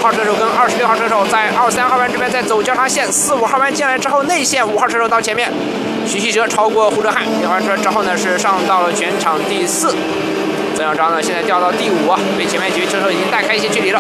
号车手跟26号车手在23号弯这边在走交叉线，4、5号弯进来之后内线5号车手到前面，徐希哲超过胡哲瀚，变换车之后呢是上到了全场第4，曾小章呢现在掉到第5啊，被前面几位车手已经带开一些距离了。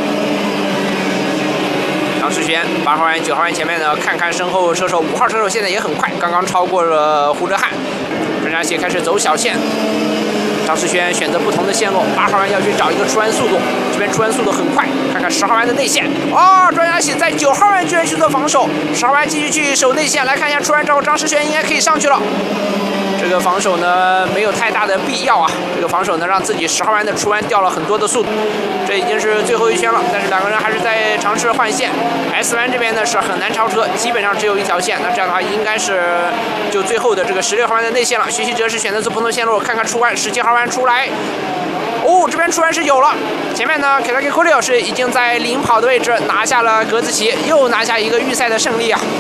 张世轩8号弯9号弯前面呢，看看身后车手5号车手现在也很快，刚刚超过了胡哲瀚，专家鞋开始走小线。张世轩选择不同的线路，8号弯要去找一个出弯速度，这边出弯速度很快，看看10号弯的内线，专家鞋在9号弯居然去做防守，10号弯继续去守内线，来看一下出弯之后张世轩应该可以上去了。这个防守呢没有太大的必要啊，这个防守呢让自己10号弯的出弯掉了很多的速度，这已经是最后一圈了，但是两个人还是在尝试换线。S 弯这边呢是很难超车，基本上只有一条线，那这样的话应该是就最后的这个16号弯的内线了。徐希哲是选择走不同线路，看看出弯17号弯出来，这边出弯是有了，前面呢 Keke Kulio 是已经在领跑的位置拿下了格子旗，又拿下一个预赛的胜利啊。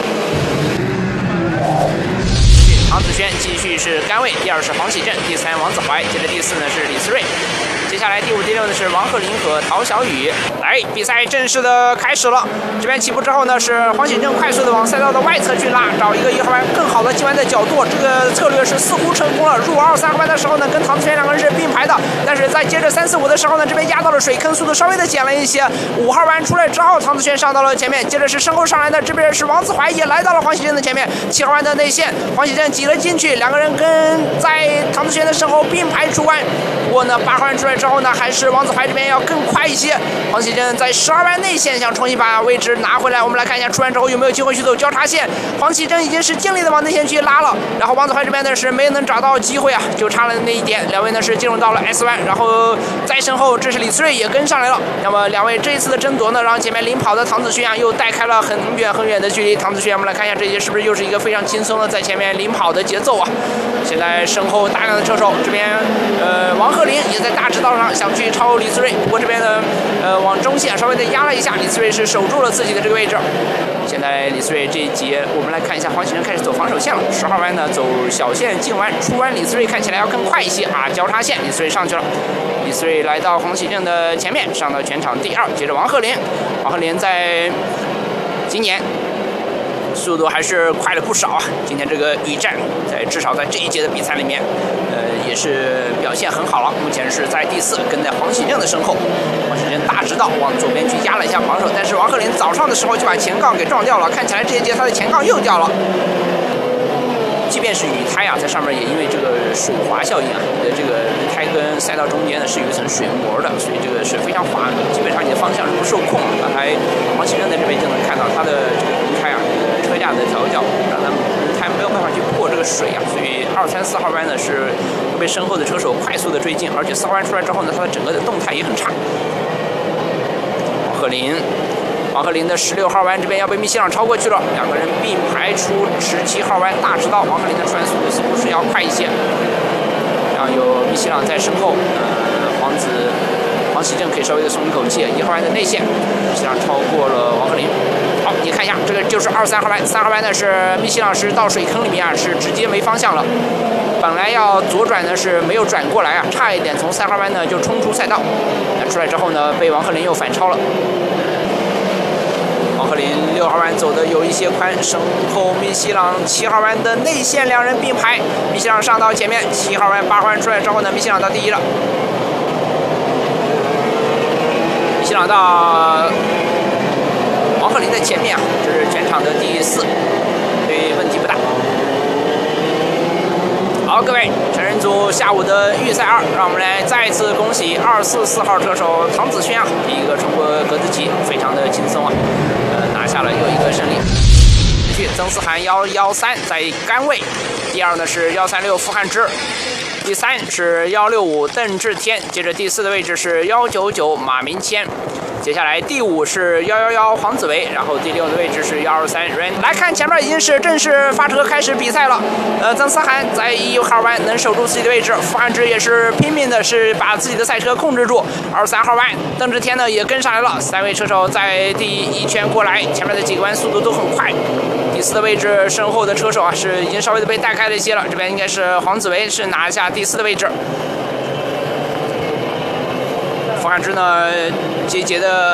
唐子轩继续是杆位，第2是黄喜正，第3王子怀，接着第4呢是李思睿，接下来第5、第6呢是王鹤龄和陶小雨。来，比赛正式的开始了。这边起步之后呢，是黄喜正快速的往赛道的外侧去拉，找一个1号弯更好的进弯的角度。这个策略是似乎成功了。入23号弯的时候呢，跟唐子轩两个人是并排的，但是在接着3、4、5的时候呢，这边压到了水坑，速度稍微的减了一些。5号弯出来之后，唐子轩上到了前面，接着是身后上来的，这边是王子怀也来到了黄喜正的前面。7号弯的内线，黄喜正挤了进去，两个人跟在唐子轩的身后并排出弯。不过呢，8号弯出来之后呢，还是王子怀这边要更快一些。黄喜正在12号弯内线想重新把位置拿回来，我们来看一下出弯之后有没有机会去走交叉线。黄喜正已经是尽力的往内线去拉了，然后王子怀这边呢是没能找到机会啊，就差了那一点。两位呢是进入到了 S 弯，然后在身后这是李思睿也跟上来了。那么两位这一次的争夺呢，让前面领跑的唐子轩又带开了很远的距离。唐子轩，我们来看一下这些是不是又是一个非常轻松的在前面领跑的节奏啊？现在身后大量的车手，这边王鹤龄也在大直道上想去超李思睿，不过这边呢往中线稍微的压了一下，李思睿是守住了自己的这个位置。现在李思睿这一节，我们来看一下黄喜正开始走防守线了。10号弯呢走小线进弯出弯，李思睿看起来要更快一些啊，交叉线李思睿上去了。李思睿来到黄喜正的前面，上到全场第2，接着王鹤龄。王鹤龄在今年速度还是快了不少啊！今天这个雨战，至少在这一节的比赛里面，也是表现很好了。目前是在第4，跟在黄喜正的身后。黄喜正大直道往左边去压了一下防守，但是王鹤龄早上的时候就把前杠给撞掉了，看起来这一节他的前杠又掉了。即便是雨胎啊，在上面也因为这个水滑效应啊，你的这个雨胎跟赛道中间呢是有一层水膜的，所以这个是非常滑的，基本上你的方向是不受控的。刚才黄喜正在这边就能看到他的这个雨胎啊，车架的调教让他雨胎没有办法去过这个水啊，所以2、3、4号弯呢是会被身后的车手快速的追近，而且4号弯出来之后呢，它的整个的动态也很差。王鹤龄的16号弯这边要被密西朗超过去了，两个人并排出17号弯大直道，王鹤龄的出弯速度似乎是要快一些，然后有密西朗在身后，黄喜正可以稍微的松一口气，1号弯的内线，密西朗超过了王鹤龄。好，你看一下，这个就是2、3号弯，3号弯呢是密西朗是到水坑里面啊，是直接没方向了。本来要左转呢是没有转过来啊，差一点从3号弯呢就冲出赛道，那出来之后呢被王鹤龄又反超了。王鹤龄6号弯走的有一些宽，身后密西朗7号弯的内线两人并排，密西朗上到前面，7号弯8号弯出来之后呢，密西朗到第1了。密西朗到王鹤龄的前面啊，这是全场的第4，所以问题不大。好，各位，成人组下午的预赛2，让我们来再次恭喜2、4、4号车手唐子轩啊，第一个冲过格子旗，非常的轻松啊，拿下了又一个胜利。继续，曾思涵113在杆位，第2呢是136傅汉芝，第3是165邓志天，接着第4的位置是199马明谦。接下来第5是111黄子维，然后第6的位置是123 Ren。来看前面已经是正式发车开始比赛了。曾思涵在1号弯能守住自己的位置，傅汉芝也是拼命的是把自己的赛车控制住。23号弯，邓志天呢也跟上来了，3位车手在第1圈过来，前面的几个弯速度都很快。第4的位置，身后的车手啊是已经稍微的被带开了一些了，这边应该是黄子维是拿下第4的位置。傅汉芝呢，这一节的